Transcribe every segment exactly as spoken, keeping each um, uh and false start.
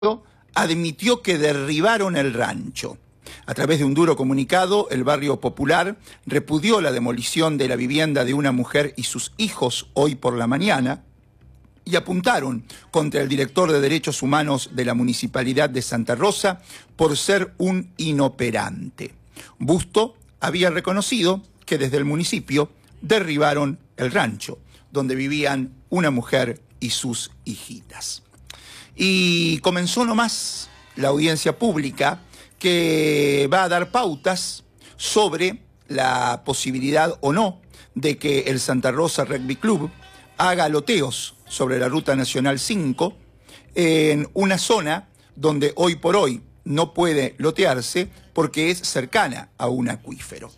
admitió que derribaron el rancho. A través de un duro comunicado, el Barrio Popular repudió la demolición de la vivienda de una mujer y sus hijos hoy por la mañana y apuntaron contra el director de Derechos Humanos de la Municipalidad de Santa Rosa por ser un inoperante. Busto había reconocido que desde el municipio derribaron el rancho, donde vivían una mujer y sus hijitas. Y comenzó nomás la audiencia pública que va a dar pautas sobre la posibilidad o no de que el Santa Rosa Rugby Club haga loteos sobre la Ruta Nacional cinco en una zona donde hoy por hoy no puede lotearse porque es cercana a un acuífero.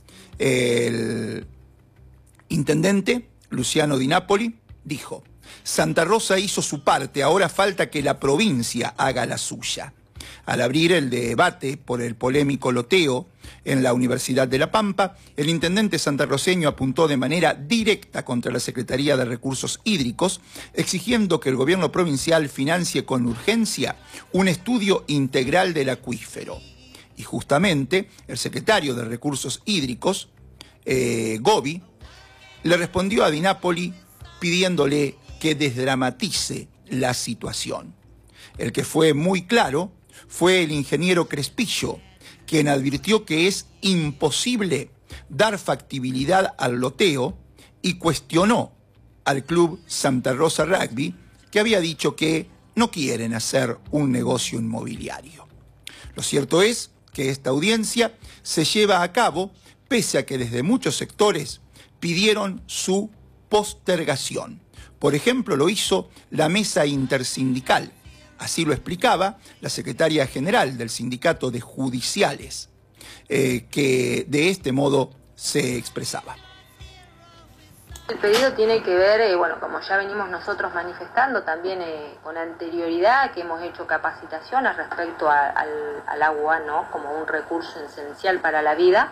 El intendente Luciano Di Napoli dijo: Santa Rosa hizo su parte, ahora falta que la provincia haga la suya. Al abrir el debate por el polémico loteo en la Universidad de La Pampa, el intendente santarroceño apuntó de manera directa contra la Secretaría de Recursos Hídricos, exigiendo que el gobierno provincial financie con urgencia un estudio integral del acuífero. Y justamente el secretario de Recursos Hídricos, eh, Gobi, le respondió a Di Napoli pidiéndole que desdramatice la situación. El que fue muy claro fue el ingeniero Crespillo, quien advirtió que es imposible dar factibilidad al loteo y cuestionó al club Santa Rosa Rugby, que había dicho que no quieren hacer un negocio inmobiliario. Lo cierto es que esta audiencia se lleva a cabo pese a que desde muchos sectores pidieron su postergación. Por ejemplo, lo hizo la mesa intersindical. Así lo explicaba la secretaria general del Sindicato de Judiciales, eh, que de este modo se expresaba. El pedido tiene que ver, eh, bueno, como ya venimos nosotros manifestando también eh, con anterioridad, que hemos hecho capacitaciones respecto a, al, al agua, ¿no?, como un recurso esencial para la vida.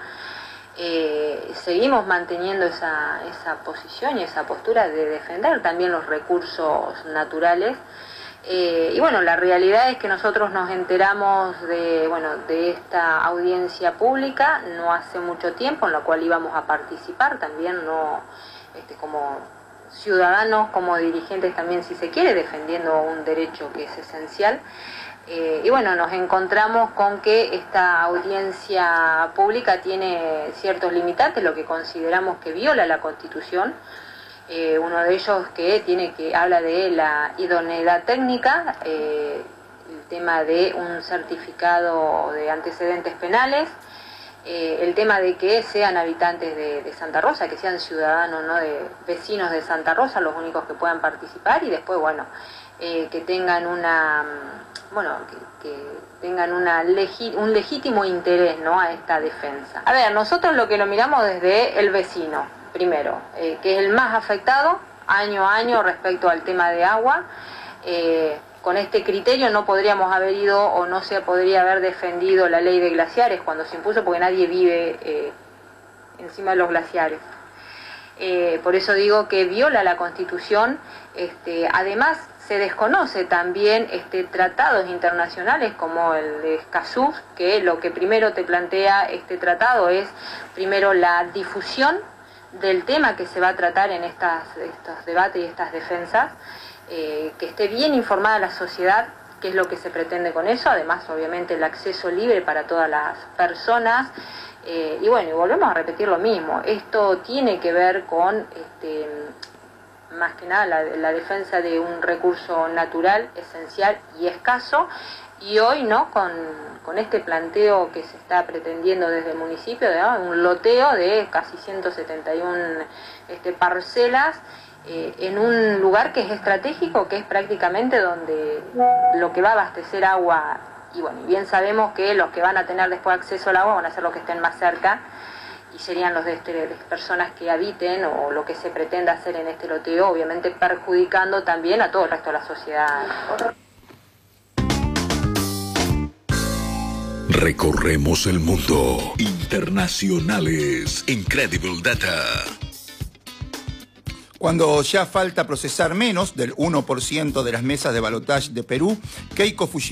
Eh, seguimos manteniendo esa, esa posición y esa postura de defender también los recursos naturales. Eh, y bueno, la realidad es que nosotros nos enteramos de, bueno, de esta audiencia pública no hace mucho tiempo, en la cual íbamos a participar también, no este, como ciudadanos, como dirigentes también, si se quiere, defendiendo un derecho que es esencial. Eh, y bueno, nos encontramos con que esta audiencia pública tiene ciertos limitantes, lo que consideramos que viola la Constitución. Eh, uno de ellos que tiene que habla de la idoneidad técnica, eh, el tema de un certificado de antecedentes penales, eh, el tema de que sean habitantes de, de Santa Rosa, que sean ciudadanos, ¿no?, de vecinos de Santa Rosa, los únicos que puedan participar, y después, bueno, eh, que tengan una, bueno, que, que tengan una legi- un legítimo interés, ¿no?, a esta defensa. A ver, nosotros lo que lo miramos desde el vecino. Primero, eh, que es el más afectado año a año respecto al tema de agua. Eh, con este criterio no podríamos haber ido o no se podría haber defendido la ley de glaciares cuando se impuso, porque nadie vive eh, encima de los glaciares. Eh, por eso digo que viola la Constitución. Este, además, se desconoce también este, tratados internacionales como el de Escazú, que lo que primero te plantea este tratado es primero la difusión del tema que se va a tratar en estas, estos debates y estas defensas, eh, que esté bien informada la sociedad, qué es lo que se pretende con eso, además obviamente el acceso libre para todas las personas, eh, y bueno, y volvemos a repetir lo mismo, esto tiene que ver con, este, más que nada, la, la defensa de un recurso natural, esencial y escaso, y hoy, ¿no?, con, con este planteo que se está pretendiendo desde el municipio, ¿no?, un loteo de casi ciento setenta y una este, parcelas eh, en un lugar que es estratégico, que es prácticamente donde lo que va a abastecer agua, y bueno, bien sabemos que los que van a tener después acceso al agua van a ser los que estén más cerca, y serían los de, este, de personas que habiten, o lo que se pretenda hacer en este loteo, obviamente perjudicando también a todo el resto de la sociedad. Recorremos el mundo. Internacionales. Incredible Data. Cuando ya falta procesar menos del uno por ciento de las mesas de balotaje de Perú, Keiko Fujimori